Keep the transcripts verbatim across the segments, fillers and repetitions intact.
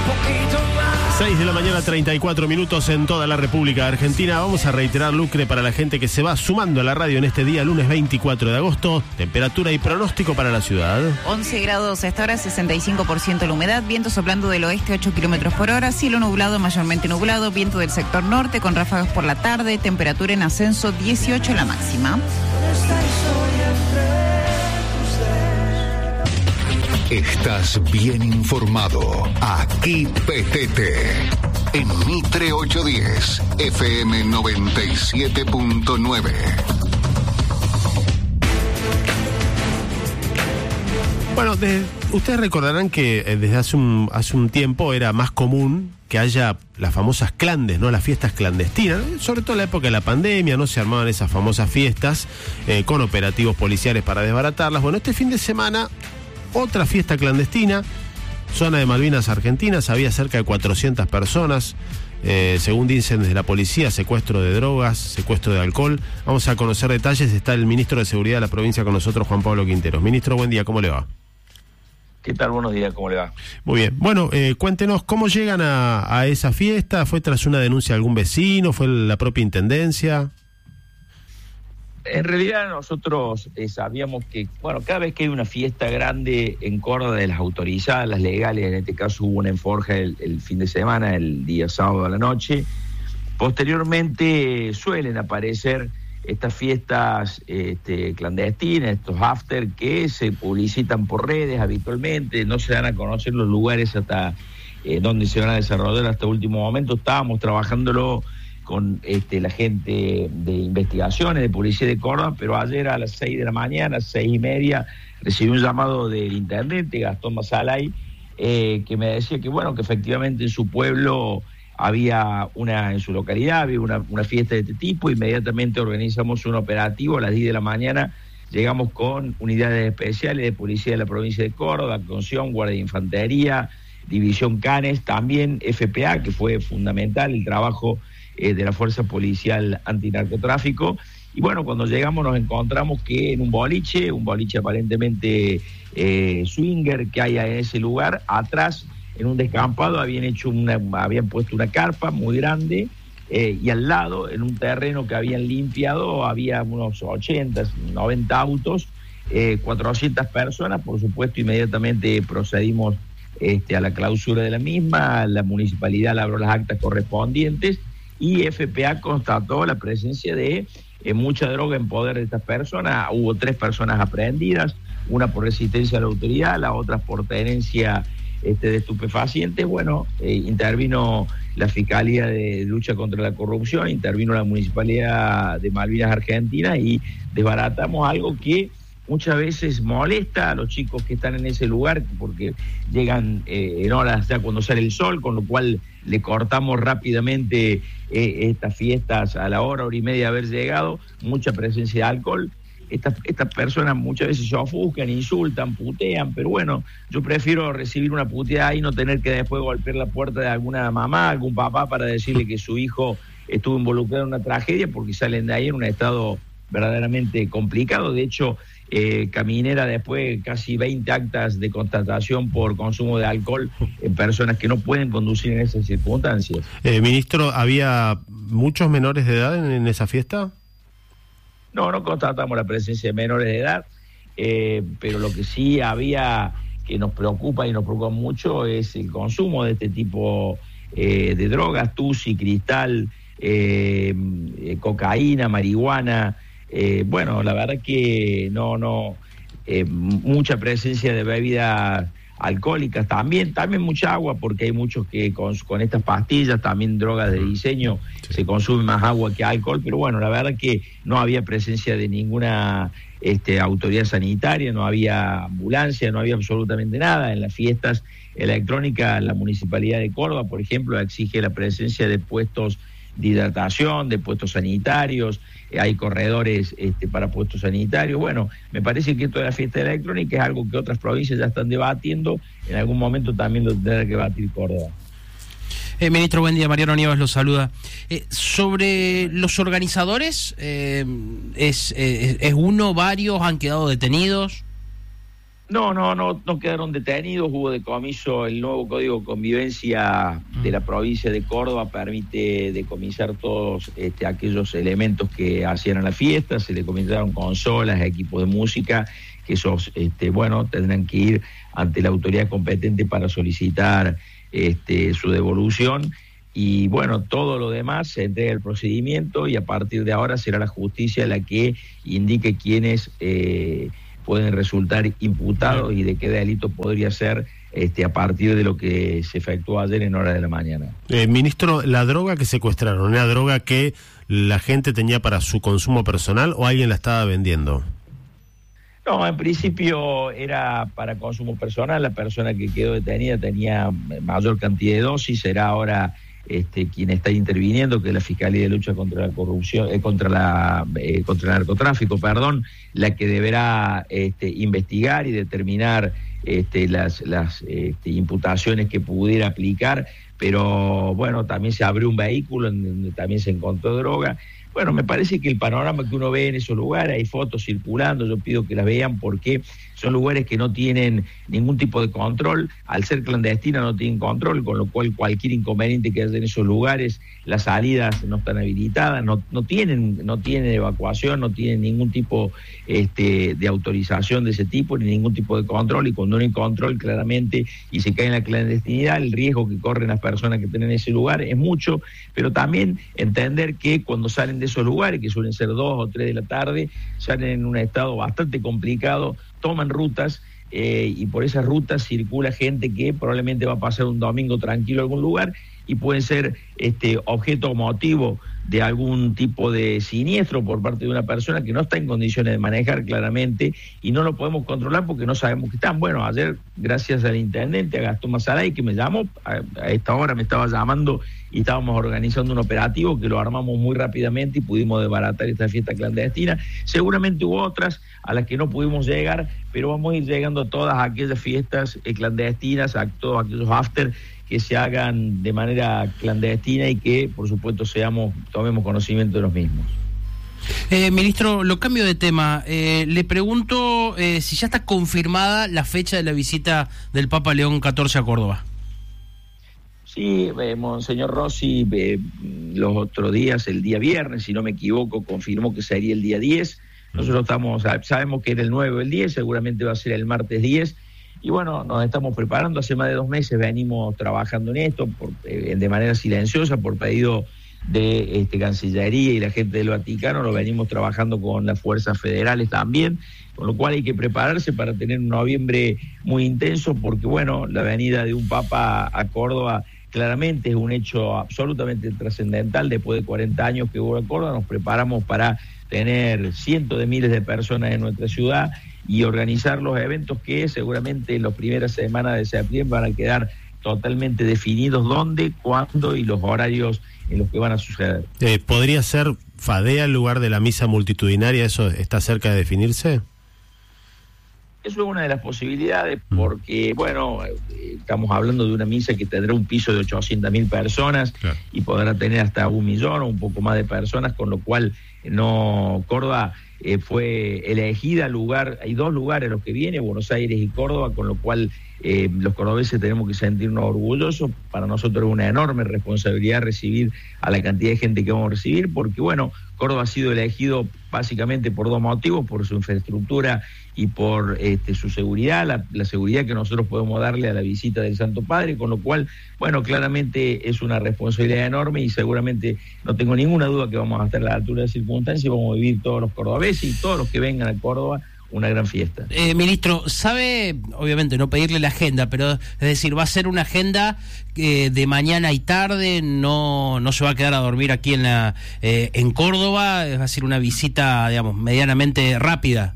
seis de la mañana, treinta y cuatro minutos en toda la República Argentina. Vamos a reiterar, Lucre, para la gente que se va sumando a la radio en este día, lunes veinticuatro de agosto. Temperatura y pronóstico para la ciudad. once grados a esta hora, sesenta y cinco por ciento la humedad, viento soplando del oeste, ocho kilómetros por hora, cielo nublado, mayormente nublado, viento del sector norte con ráfagas por la tarde, temperatura en ascenso, dieciocho la máxima. Estás bien informado. Aquí P T T. En Mitre ochocientos diez, F M noventa y siete punto nueve. Bueno, de, ustedes recordarán que eh, desde hace un, hace un tiempo era más común que haya las famosas clandes, ¿no? Las fiestas clandestinas, sobre todo en la época de la pandemia, ¿no? Se armaban esas famosas fiestas eh, con operativos policiales para desbaratarlas. Bueno, este fin de semana, otra fiesta clandestina, zona de Malvinas Argentinas, había cerca de cuatrocientas personas, eh, según dicen desde la policía, secuestro de drogas, secuestro de alcohol. Vamos a conocer detalles, está el ministro de Seguridad de la provincia con nosotros, Juan Pablo Quinteros. Ministro, buen día, ¿cómo le va? ¿Qué tal? Buenos días, ¿cómo le va? Muy bien. Bueno, eh, cuéntenos, ¿cómo llegan a, a esa fiesta? ¿Fue tras una denuncia de algún vecino? ¿Fue la propia intendencia? En realidad nosotros eh, sabíamos que, bueno, cada vez que hay una fiesta grande en Córdoba de las autorizadas, las legales, en este caso hubo una en Forja el, el fin de semana, el día sábado a la noche, posteriormente suelen aparecer estas fiestas este, clandestinas, estos after que se publicitan por redes habitualmente, no se dan a conocer los lugares hasta eh, donde se van a desarrollar hasta el último momento. Estábamos trabajándolo con este, la gente de investigaciones, de policía de Córdoba, pero ayer a las seis de la mañana, seis y media, recibí un llamado del intendente Gastón Masalay, eh, que me decía que bueno, que efectivamente en su pueblo había una, en su localidad, había una, una fiesta de este tipo. Inmediatamente organizamos un operativo a las diez de la mañana, llegamos con unidades especiales de policía de la provincia de Córdoba, Atención, Guardia de Infantería, División Canes, también F P A, que fue fundamental el trabajo Eh, de la Fuerza Policial Antinarcotráfico. Y bueno, cuando llegamos nos encontramos que en un boliche, un boliche aparentemente eh, swinger que hay en ese lugar, atrás, en un descampado, habían hecho una, habían puesto una carpa muy grande, eh, y al lado, en un terreno que habían limpiado, había unos ochenta, noventa autos, eh, cuatrocientas personas. Por supuesto, inmediatamente procedimos este, a la clausura de la misma, la municipalidad labró las actas correspondientes, y F P A constató la presencia de eh, mucha droga en poder de estas personas. Hubo tres personas aprehendidas, una por resistencia a la autoridad, la otra por tenencia este, de estupefacientes. Bueno, eh, intervino la Fiscalía de Lucha contra la Corrupción, intervino la Municipalidad de Malvinas Argentina y desbaratamos algo que muchas veces molesta a los chicos que están en ese lugar, porque llegan eh, en horas ya cuando sale el sol, con lo cual le cortamos rápidamente eh, estas fiestas a la hora, hora y media de haber llegado, mucha presencia de alcohol. Estas, estas personas muchas veces se ofuscan, insultan, putean, pero bueno, yo prefiero recibir una puteada y no tener que después golpear la puerta de alguna mamá, algún papá para decirle que su hijo estuvo involucrado en una tragedia, porque salen de ahí en un estado verdaderamente complicado. De hecho, eh, Caminera después casi veinte actas de constatación por consumo de alcohol en personas que no pueden conducir en esas circunstancias. Eh, ministro, ¿había muchos menores de edad en, en esa fiesta? No, no constatamos la presencia de menores de edad, eh, pero lo que sí había, que nos preocupa y nos preocupa mucho, es el consumo de este tipo eh, de drogas, tusi, cristal, eh, eh, cocaína, marihuana. Eh, bueno, la verdad que no, no, eh, mucha presencia de bebidas alcohólicas, también, también mucha agua, porque hay muchos que con, con estas pastillas, también drogas de diseño, sí, se consume más agua que alcohol, pero bueno, la verdad que no había presencia de ninguna este, autoridad sanitaria, no había ambulancia, no había absolutamente nada. En las fiestas electrónicas, la Municipalidad de Córdoba, por ejemplo, exige la presencia de puestos de hidratación, de puestos sanitarios, eh, hay corredores este, para puestos sanitarios. Bueno, me parece que esto de la fiesta electrónica es algo que otras provincias ya están debatiendo, en algún momento también lo tendrá que debatir Córdoba. Eh, ministro, buen día, Mariano Nieves lo saluda. Eh, sobre los organizadores, eh, ¿es, eh, ¿es uno, varios, han quedado detenidos? No, no, no, no quedaron detenidos, hubo decomiso. El nuevo Código de Convivencia de la provincia de Córdoba permite decomisar todos este, aquellos elementos que hacían a la fiesta. Se decomisaron consolas, equipos de música, que esos, este, bueno, tendrán que ir ante la autoridad competente para solicitar este, su devolución. Y bueno, todo lo demás se entrega el procedimiento y a partir de ahora será la justicia la que indique quiénes eh, pueden resultar imputados y de qué delito podría ser este, a partir de lo que se efectuó ayer en horas de la mañana. Eh, ministro, ¿la droga que secuestraron era droga que la gente tenía para su consumo personal o alguien la estaba vendiendo? No, en principio era para consumo personal. La persona que quedó detenida tenía mayor cantidad de dosis. Será ahora este, quien está interviniendo, que es la Fiscalía de Lucha contra la Corrupción, eh, contra la eh, contra el narcotráfico, perdón, la que deberá este, investigar y determinar este, las, las este, imputaciones que pudiera aplicar. Pero bueno, también se abrió un vehículo en donde también se encontró droga. Bueno, me parece que el panorama que uno ve en esos lugares, hay fotos circulando, yo pido que las vean porque son lugares que no tienen ningún tipo de control, al ser clandestina no tienen control, con lo cual cualquier inconveniente que haya en esos lugares, las salidas no están habilitadas, no, no tienen, no tienen evacuación, no tienen ningún tipo este, de autorización de ese tipo, ni ningún tipo de control, y cuando no hay control claramente y se cae en la clandestinidad, el riesgo que corren las personas que tienen ese lugar es mucho, pero también entender que cuando salen de esos lugares, que suelen ser dos o tres de la tarde, salen en un estado bastante complicado, toman rutas eh, y por esas rutas circula gente que probablemente va a pasar un domingo tranquilo a algún lugar y pueden ser este, objeto o motivo de algún tipo de siniestro por parte de una persona que no está en condiciones de manejar claramente y no lo podemos controlar porque no sabemos que están. Bueno, ayer, gracias al intendente, a Gastón Mazaray, que me llamó, a, a esta hora me estaba llamando y estábamos organizando un operativo que lo armamos muy rápidamente y pudimos desbaratar esta fiesta clandestina. Seguramente hubo otras a las que no pudimos llegar, pero vamos a ir llegando a todas aquellas fiestas eh, clandestinas, a todos aquellos after que se hagan de manera clandestina y que, por supuesto, seamos tomemos conocimiento de los mismos. Eh, ministro, lo cambio de tema. Eh, le pregunto eh, si ya está confirmada la fecha de la visita del Papa León catorce a Córdoba. Sí, eh, Monseñor Rossi, eh, los otros días, el día viernes, si no me equivoco, confirmó que sería el día diez. Nosotros estamos, sabemos que era el nueve o el diez, seguramente va a ser el martes diez. Y bueno, nos estamos preparando, hace más de dos meses venimos trabajando en esto por, eh, de manera silenciosa por pedido de este, Cancillería y la gente del Vaticano, lo venimos trabajando con las fuerzas federales también, con lo cual hay que prepararse para tener un noviembre muy intenso porque bueno, la venida de un Papa a Córdoba claramente es un hecho absolutamente trascendental. Después de cuarenta años que hubo a Córdoba, nos preparamos para tener cientos de miles de personas en nuestra ciudad y organizar los eventos que seguramente en las primeras semanas de septiembre van a quedar totalmente definidos dónde, cuándo y los horarios en los que van a suceder. Eh, ¿Podría ser Fadea el lugar de la misa multitudinaria? ¿Eso está cerca de definirse? Eso es una de las posibilidades porque, bueno, estamos hablando de una misa que tendrá un piso de ochocientas mil personas, claro, y podrá tener hasta un millón o un poco más de personas, con lo cual no Córdoba eh, fue elegida lugar, hay dos lugares los que viene, Buenos Aires y Córdoba, con lo cual eh, los cordobeses tenemos que sentirnos orgullosos. Para nosotros es una enorme responsabilidad recibir a la cantidad de gente que vamos a recibir, porque bueno, Córdoba ha sido elegido básicamente por dos motivos, por su infraestructura y por este, su seguridad, la, la seguridad que nosotros podemos darle a la visita del Santo Padre, con lo cual, bueno, claramente es una responsabilidad enorme y seguramente no tengo ninguna duda que vamos a estar a la altura de las circunstancias y vamos a vivir todos los cordobeses y todos los que vengan a Córdoba una gran fiesta. Eh, ministro, ¿sabe, obviamente no pedirle la agenda, pero es decir, va a ser una agenda eh, de mañana y tarde, no no se va a quedar a dormir aquí en la eh, en Córdoba, va a ser una visita, digamos, medianamente rápida?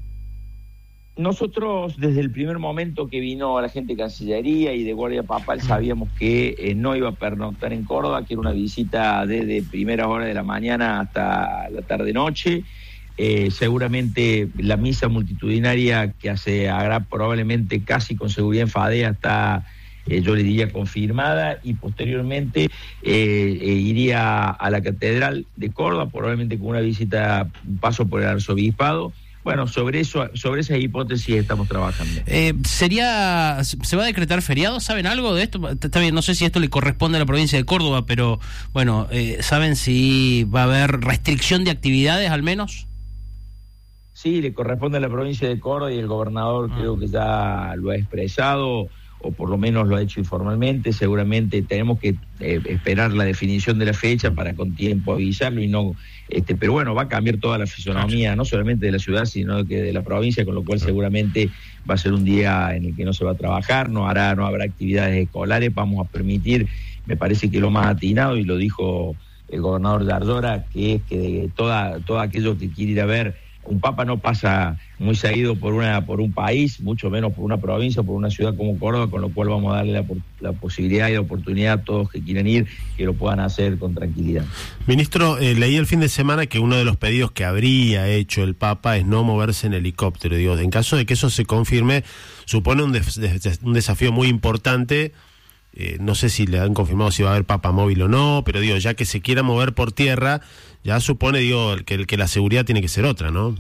Nosotros desde el primer momento que vino la gente de Cancillería y de Guardia Papal sabíamos que eh, no iba a pernoctar en Córdoba, que era una visita desde primeras horas de la mañana hasta la tarde-noche. Eh, seguramente la misa multitudinaria que se hará probablemente casi con seguridad en Fadea está, eh, yo le diría, confirmada, y posteriormente eh, eh, iría a la Catedral de Córdoba, probablemente con una visita, un paso por el Arzobispado, bueno, sobre eso, sobre esas hipótesis estamos trabajando. Eh, ¿sería, se va a decretar feriado? ¿Saben algo de esto? Está bien, no sé si esto le corresponde a la provincia de Córdoba, pero bueno, eh, ¿saben si va a haber restricción de actividades al menos? Sí, le corresponde a la provincia de Córdoba y el gobernador ah. creo que ya lo ha expresado, o por lo menos lo ha hecho informalmente. Seguramente tenemos que eh, esperar la definición de la fecha para con tiempo avisarlo y no, este, pero bueno, va a cambiar toda la fisonomía, no solamente de la ciudad, sino que de la provincia, con lo cual seguramente va a ser un día en el que no se va a trabajar, no hará, no habrá actividades escolares, vamos a permitir, me parece que lo más atinado, y lo dijo el gobernador de Arllora, que es que de toda, todo aquello que quiere ir a ver un papa no pasa muy seguido por una por un país, mucho menos por una provincia, por una ciudad como Córdoba, con lo cual vamos a darle la, la posibilidad y la oportunidad a todos que quieran ir, que lo puedan hacer con tranquilidad. Ministro, eh, leí el fin de semana que uno de los pedidos que habría hecho el Papa es no moverse en helicóptero. Digo, en caso de que eso se confirme, supone un, des, des, un desafío muy importante. Eh, no sé si le han confirmado si va a haber Papa móvil o no, pero digo, ya que se quiera mover por tierra, ya supone, digo, que, que la seguridad tiene que ser otra, ¿no?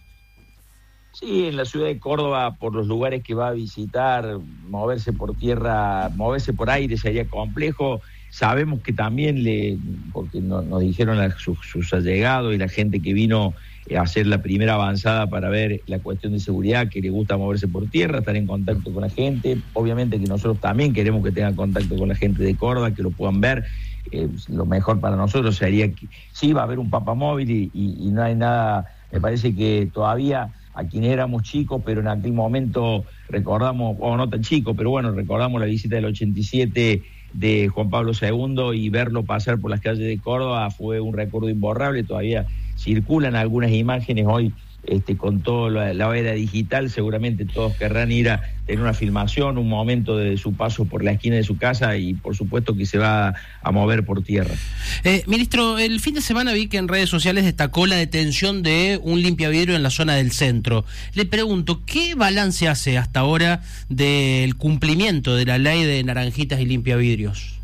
Sí, en la ciudad de Córdoba, por los lugares que va a visitar, moverse por tierra, moverse por aire sería complejo. Sabemos que también, le porque no, nos dijeron a sus, sus allegados y la gente que vino a hacer la primera avanzada para ver la cuestión de seguridad, que le gusta moverse por tierra, estar en contacto con la gente. Obviamente que nosotros también queremos que tengan contacto con la gente de Córdoba, que lo puedan ver. Eh, lo mejor para nosotros sería que sí, va a haber un Papa móvil y, y, y no hay nada. Me parece que todavía, a quienes éramos chicos, pero en aquel momento recordamos, o no tan chicos, pero bueno, recordamos la visita del ochenta y siete de Juan Pablo segundo, y verlo pasar por las calles de Córdoba fue un recuerdo imborrable. Todavía circulan algunas imágenes hoy, este, con toda la, la era digital. Seguramente todos querrán ir a tener una filmación, un momento de su paso por la esquina de su casa, y por supuesto que se va a, a mover por tierra. Eh, ministro, el fin de semana vi que en redes sociales destacó la detención de un limpiavidrio en la zona del centro. Le pregunto, ¿qué balance hace hasta ahora del cumplimiento de la ley de naranjitas y limpiavidrios?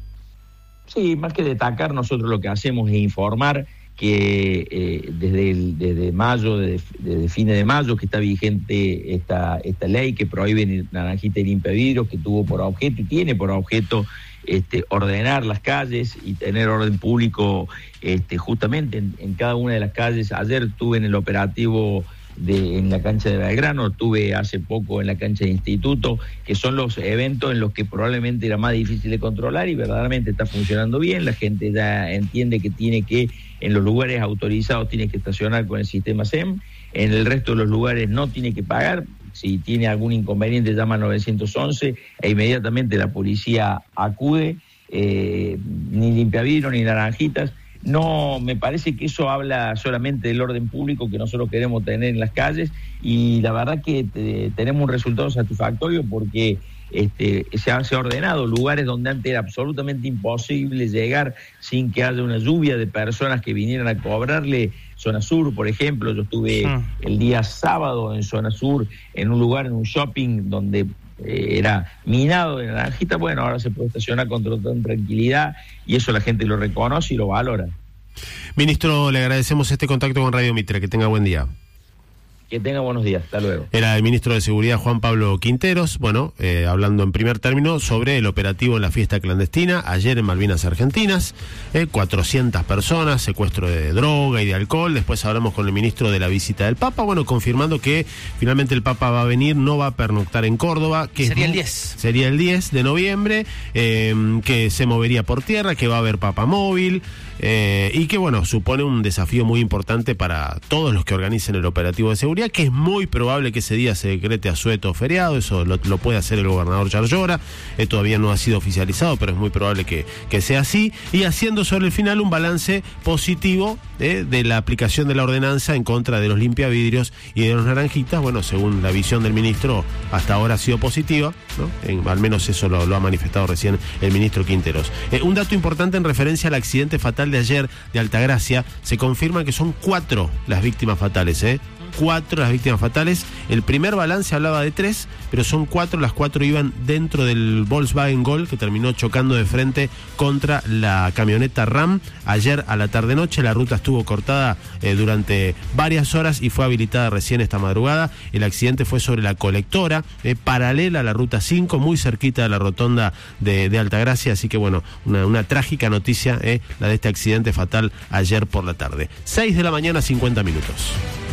Sí, más que destacar, nosotros lo que hacemos es informar que eh, desde, el, desde mayo, desde, desde fines de mayo, que está vigente esta, esta ley que prohíbe naranjita y limpiavidrios, que tuvo por objeto y tiene por objeto este, ordenar las calles y tener orden público este, justamente en, en cada una de las calles. Ayer estuve en el operativo de, en la cancha de Belgrano, estuve hace poco en la cancha de Instituto, que son los eventos en los que probablemente era más difícil de controlar, y verdaderamente está funcionando bien. La gente ya entiende que tiene que, en los lugares autorizados, tiene que estacionar con el sistema S E M, en el resto de los lugares no tiene que pagar. Si tiene algún inconveniente llama al nueve once e inmediatamente la policía acude. Eh, ni limpiavidrios ni naranjitas. No, me parece que eso habla solamente del orden público que nosotros queremos tener en las calles, y la verdad que te, tenemos un resultado satisfactorio, porque este, se, ha, se ha ordenado lugares donde antes era absolutamente imposible llegar sin que haya una lluvia de personas que vinieran a cobrarle. Zona Sur, por ejemplo, yo estuve ah. el día sábado en Zona Sur, en un lugar, en un shopping donde eh, era minado de naranjita. Bueno, ahora se puede estacionar con total tranquilidad, y eso la gente lo reconoce y lo valora. Ministro, le agradecemos este contacto con Radio Mitre, que tenga buen día. Que tenga buenos días, hasta luego. Era el ministro de Seguridad, Juan Pablo Quinteros, bueno, eh, hablando en primer término sobre el operativo en la fiesta clandestina, ayer en Malvinas Argentinas, eh, cuatrocientas personas, secuestro de droga y de alcohol. Después hablamos con el ministro de la visita del Papa, bueno, confirmando que finalmente el Papa va a venir, no va a pernoctar en Córdoba. Que sería es, el diez. Sería el diez de noviembre, eh, que se movería por tierra, que va a haber Papa móvil, eh, y que, bueno, supone un desafío muy importante para todos los que organicen el operativo de seguridad, que es muy probable que ese día se decrete asueto o feriado. Eso lo, lo puede hacer el gobernador Yarlora, eh, todavía no ha sido oficializado, pero es muy probable que, que sea así, y haciendo sobre el final un balance positivo eh, de la aplicación de la ordenanza en contra de los limpiavidrios y de los naranjitas. Bueno, según la visión del ministro, hasta ahora ha sido positiva, ¿no? En, al menos eso lo, lo ha manifestado recién el ministro Quinteros. Eh, un dato importante en referencia al accidente fatal de ayer de Altagracia: se confirma que son cuatro las víctimas fatales, ¿eh? cuatro las víctimas fatales. El primer balance hablaba de tres, pero son cuatro, las cuatro iban dentro del Volkswagen Gol, que terminó chocando de frente contra la camioneta Ram. Ayer a la tarde-noche la ruta estuvo cortada eh, durante varias horas y fue habilitada recién esta madrugada. El accidente fue sobre la colectora, eh, paralela a la ruta cinco, muy cerquita de la rotonda de, de Altagracia, así que bueno, una, una trágica noticia, eh, la de este accidente fatal ayer por la tarde. seis de la mañana, cincuenta minutos.